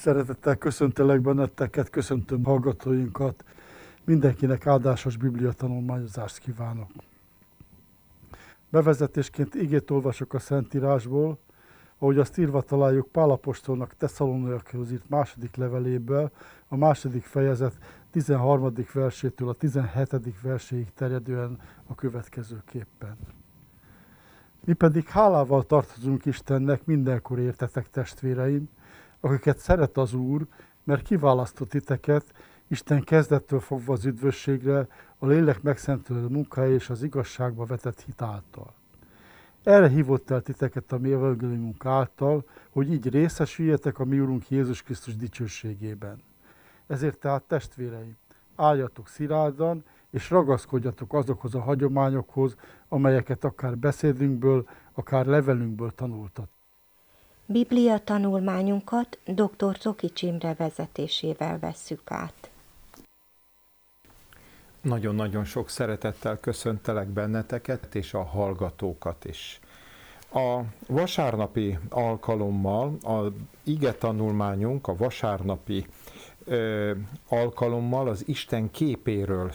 Szeretettel köszöntelek benneteket, köszöntöm hallgatóinkat, mindenkinek áldásos bibliatanulmányozást kívánok. Bevezetésként igét olvasok a Szentírásból, ahogy azt írva találjuk Pál apostolnak Tesszalonikihoz írt második leveléből, a második fejezet 13. versétől a 17. verséig terjedően a következőképpen. Mi pedig hálával tartozunk Istennek mindenkor értetek, testvéreim, akiket szeret az Úr, mert kiválasztott titeket Isten kezdettől fogva az üdvösségre, a lélek megszentelő munkája és az igazságba vetett hit által. Erre hívott el titeket a mi evangéliumunk által, hogy így részesüljetek a mi Urunk Jézus Krisztus dicsőségében. Ezért tehát, testvéreim, álljatok szilárdan, és ragaszkodjatok azokhoz a hagyományokhoz, amelyeket akár beszédünkből, akár levelünkből tanultat. Biblia tanulmányunkat dr. Zokics Imre vezetésével vesszük át. Nagyon-nagyon sok szeretettel köszöntelek benneteket és a hallgatókat is. A vasárnapi alkalommal, a ige tanulmányunk a vasárnapi alkalommal az Isten képéről